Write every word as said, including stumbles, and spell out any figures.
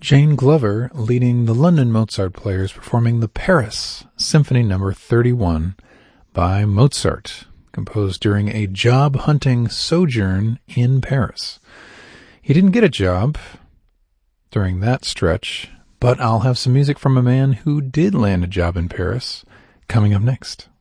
Jane Glover leading the London Mozart Players performing the Paris Symphony Number thirty-one by Mozart, composed during a job-hunting sojourn in Paris. He didn't get a job during that stretch, but I'll have some music from a man who did land a job in Paris coming up next.